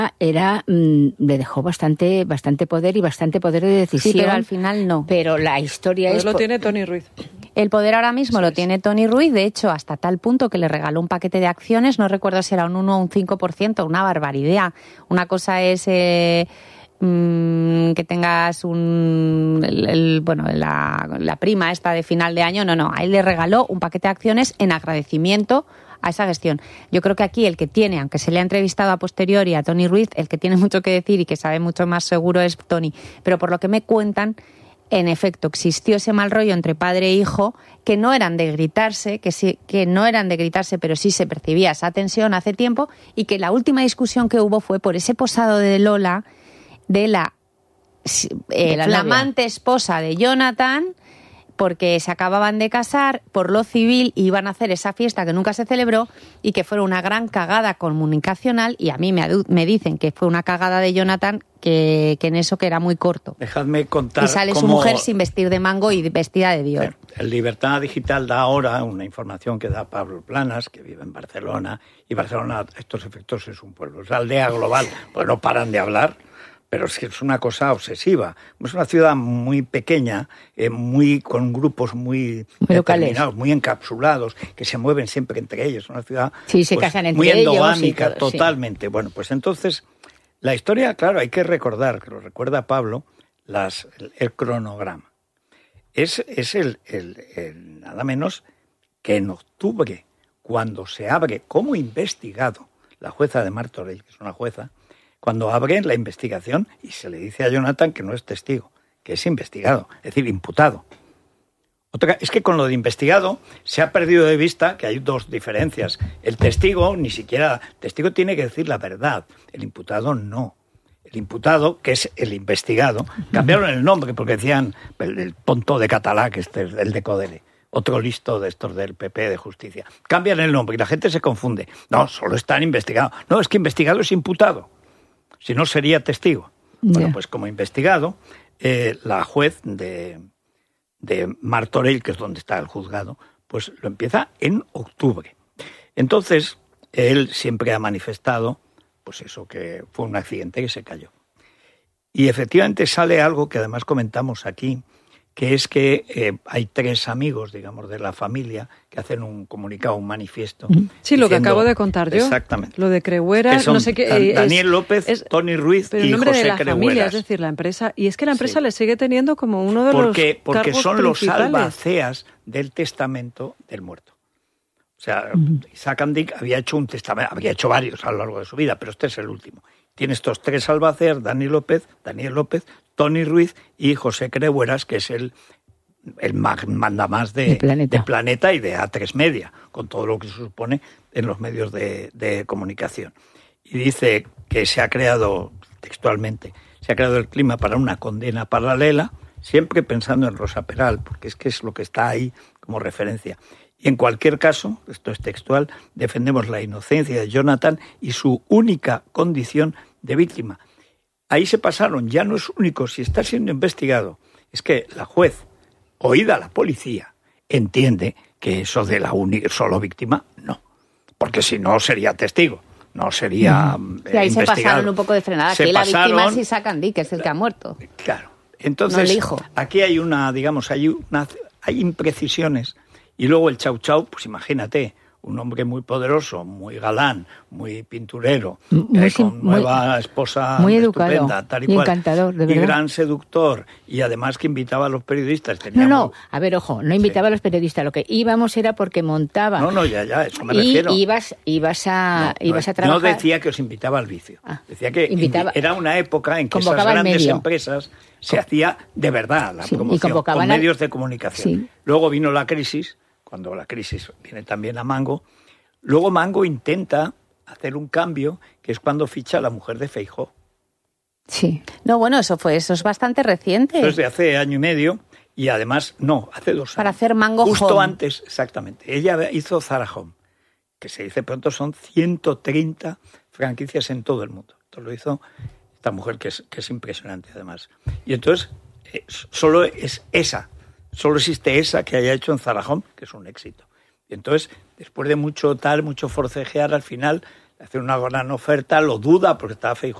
le dejó bastante poder y bastante poder de decisión. Sí, pero al final no. Pero la historia lo tiene Toni Ruiz. El poder ahora mismo lo tiene Toni Ruiz, de hecho, hasta tal punto que le regaló un paquete de acciones, no recuerdo si era un 1 o un 5%, una barbaridad. Una cosa es que tengas la prima esta de final de año, no, a él le regaló un paquete de acciones en agradecimiento a esa gestión. Yo creo que aquí el que tiene, aunque se le ha entrevistado a posteriori a Toni Ruiz, el que tiene mucho que decir y que sabe mucho más seguro es Toni. Pero por lo que me cuentan, en efecto, existió ese mal rollo entre padre e hijo, que no eran de gritarse, pero sí se percibía esa tensión hace tiempo, y que la última discusión que hubo fue por ese posado de Lola, de la flamante esposa de Jonathan, porque se acababan de casar, por lo civil iban a hacer esa fiesta que nunca se celebró y que fue una gran cagada comunicacional, y a mí me dicen que fue una cagada de Jonathan que en eso que era muy corto. Dejadme contar. Y sale su mujer sin vestir de mango y vestida de Dior. El Libertad Digital da ahora una información que da Pablo Planas, que vive en Barcelona, y Barcelona, a estos efectos, es un pueblo, es la aldea global, pues no paran de hablar. Pero es que es una cosa obsesiva. Es una ciudad muy pequeña, con grupos muy determinados, muy encapsulados, que se mueven siempre entre ellos. Una ciudad se casan entre muy ellos, endogámica, totalmente. Sí. Bueno, pues entonces, la historia, claro, hay que recordar, que lo recuerda Pablo, el cronograma. Es nada menos que en octubre, cuando se abre como investigado la jueza de Martorell, que es una jueza, cuando abren la investigación y se le dice a Jonathan que no es testigo, que es investigado, es decir, imputado. Es que con lo de investigado se ha perdido de vista que hay dos diferencias. El testigo, testigo tiene que decir la verdad, el imputado no. El imputado, que es el investigado, cambiaron el nombre porque decían el tonto de Catalá, que es el de Codere, otro listo de estos del PP de Justicia. Cambian el nombre y la gente se confunde. No, solo están investigados. No, es que investigado es imputado. Si no, sería testigo. Bueno, pues como investigado, la juez de Martorell, que es donde está el juzgado, pues lo empieza en octubre. Entonces, él siempre ha manifestado, pues eso, que fue un accidente que se cayó. Y efectivamente sale algo que además comentamos aquí, que es que hay 3 amigos, digamos, de la familia que hacen un comunicado, un manifiesto. Sí, lo que acabo de contar yo. Exactamente. Lo de Crehueras, no sé qué. Daniel López, Toni Ruiz pero y el nombre José de la Crehueras. Familia, es decir, la empresa. Y es que la empresa le sigue teniendo como uno de los porque cargos son principales. los albaceas del testamento del muerto. O sea, Isaac Andic había hecho un testamento, había hecho varios a lo largo de su vida, pero este es el último. Tiene estos 3 albaceas, Daniel López, Toni Ruiz y José Crehueras, que es el mandamás de Planeta y de A3 Media, con todo lo que se supone en los medios de comunicación. Y dice que se ha creado, textualmente, el clima para una condena paralela, siempre pensando en Rosa Peral, porque es que es lo que está ahí como referencia. Y en cualquier caso, esto es textual, defendemos la inocencia de Jonathan y su única condición de víctima. Ahí se pasaron, ya no es único, si está siendo investigado, es que la juez, oída la policía, entiende que eso de la solo víctima, no. Porque si no, sería testigo, no sería y ahí investigado. Se pasaron un poco de frenada. Aquí la víctima es Isaac Andic, que es el que ha muerto. Claro. Entonces, no el hijo. Aquí hay hay imprecisiones. Y luego el Chau Chau, pues imagínate, un hombre muy poderoso, muy galán, muy pinturero, con nueva esposa muy estupenda, educado, tal y cual, encantador, de verdad. y gran seductor, y además que invitaba a los periodistas. No, a ver, ojo, no invitaba a los periodistas, lo que íbamos era porque montaba. No, ya, eso me refiero. Y ibas a trabajar. No decía que os invitaba al vicio, decía que era una época en que esas grandes empresas se hacía de verdad la promoción, con medios de comunicación. Sí. Luego vino la crisis, cuando la crisis viene también a Mango. Luego Mango intenta hacer un cambio, que es cuando ficha a la mujer de Feijóo. Sí. No, bueno, eso es bastante reciente. Eso es de hace año y medio, y además, hace 2 años. Para hacer Mango Justo Home. Antes, exactamente. Ella hizo Zara Home, que se dice pronto son 130 franquicias en todo el mundo. Esto lo hizo esta mujer que es impresionante, además. Y entonces, solo existe esa que haya hecho en Zara Home, que es un éxito. Y entonces, después de mucho forcejear, al final hace una gran oferta, lo duda porque estaba Feijóo